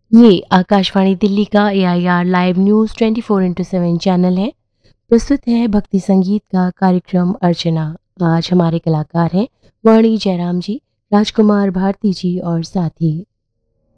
ये आकाशवाणी दिल्ली का AIR live news 24/7 channel है। प्रस्तुत है भक्ति संगीत का कार्यक्रम अर्चना। आज हमारे कलाकार हैं वाणी जयराम जी, राजकुमार भारती जी और साथी